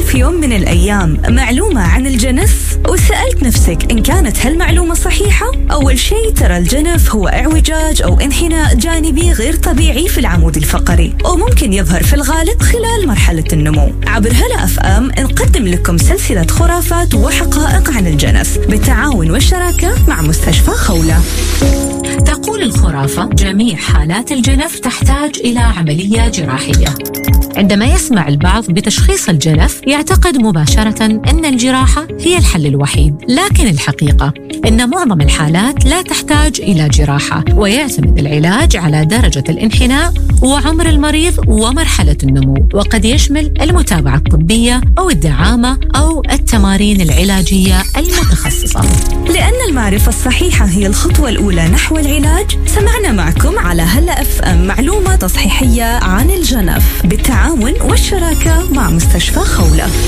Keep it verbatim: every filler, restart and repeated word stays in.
في يوم من الأيام معلومة عن الجنف وسألت نفسك إن كانت هالمعلومة صحيحة؟ أول شيء ترى الجنف هو اعوجاج أو انحناء جانبي غير طبيعي في العمود الفقري، وممكن يظهر في الغالب خلال مرحلة النمو. عبر هلا أف أم نقدم لكم سلسلة خرافات وحقائق عن الجنف بالتعاون والشراكة مع مستشفى خولة. تقول الخرافة جميع حالات الجنف تحتاج إلى عملية جراحية. عندما يسمع البعض بتشخيص الجنف يعتقد مباشرة أن الجراحة هي الحل الوحيد، لكن الحقيقة أن معظم الحالات لا تحتاج إلى جراحة، ويعتمد العلاج على درجة الانحناء وعمر المريض ومرحلة النمو، وقد يشمل المتابعة الطبية أو الدعامة أو التمارين العلاجية المتخصصة. لأن المعرفة الصحيحة هي الخطوة الأولى نحو العلاج، سمعنا معكم على هلا أف أم معلومة تصحيحية عن الجنف بالتعاون والشراكة مع مستشفى خولة.